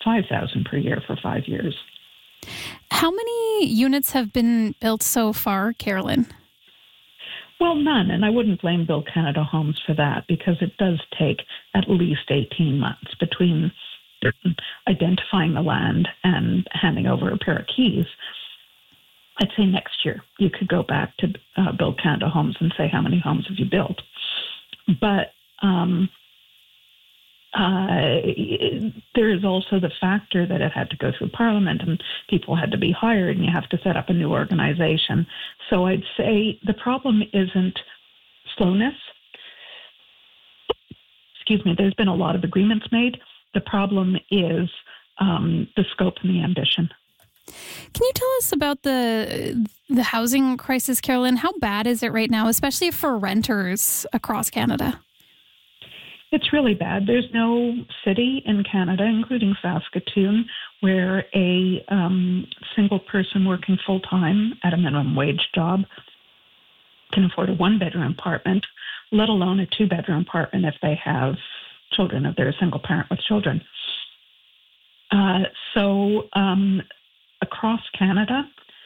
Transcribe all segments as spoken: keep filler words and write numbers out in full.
five thousand per year for five years. How many units have been built so far, Carolyn? Well, none, and I wouldn't blame Build Canada Homes for that, because it does take at least eighteen months between identifying the land and handing over a pair of keys. I'd say next year you could go back to uh, Build Canada Homes and say, how many homes have you built? But um, uh, there is also the factor that it had to go through Parliament and people had to be hired and you have to set up a new organization. So I'd say the problem isn't slowness. Excuse me, there's been a lot of agreements made. The problem is um, the scope and the ambition. Can you tell us about the the housing crisis, Carolyn? How bad is it right now, especially for renters across Canada? It's really bad. There's no city in Canada, including Saskatoon, where a um, single person working full-time at a minimum wage job can afford a one-bedroom apartment, let alone a two-bedroom apartment if they have children, if they're a single parent with children. Uh, so um, across Canada,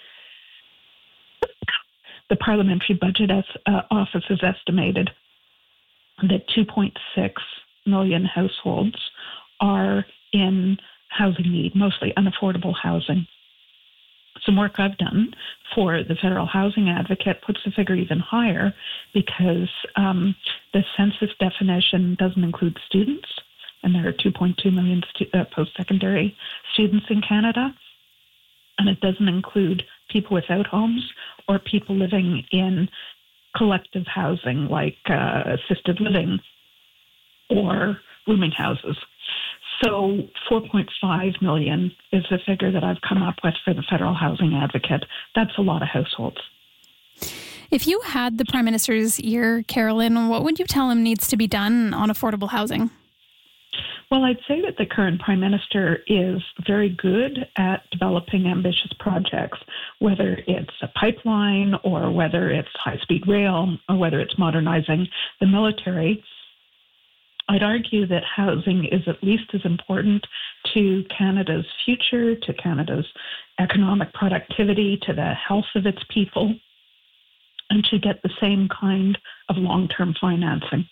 the Parliamentary Budget uh, Office has estimated that two point six million households are in housing need, mostly unaffordable housing. Some work I've done for the Federal Housing Advocate puts the figure even higher because um, the census definition doesn't include students, and there are two point two million stu- uh, post-secondary students in Canada, and it doesn't include people without homes or people living in collective housing like uh, assisted living or rooming houses. So four point five million is the figure that I've come up with for the Federal Housing Advocate. That's a lot of households. If you had the Prime Minister's ear, Carolyn, what would you tell him needs to be done on affordable housing? Well, I'd say that the current Prime Minister is very good at developing ambitious projects, whether it's a pipeline or whether it's high-speed rail or whether it's modernizing the military. I'd argue that housing is at least as important to Canada's future, to Canada's economic productivity, to the health of its people, and to get the same kind of long-term financing.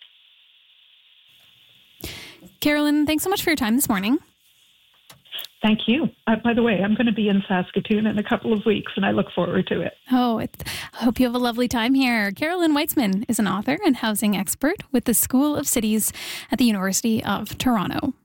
Carolyn, thanks so much for your time this morning. Thank you. Uh, by the way, I'm going to be in Saskatoon in a couple of weeks, and I look forward to it. Oh, it, I hope you have a lovely time here. Carolyn Weitzman is an author and housing expert with the School of Cities at the University of Toronto.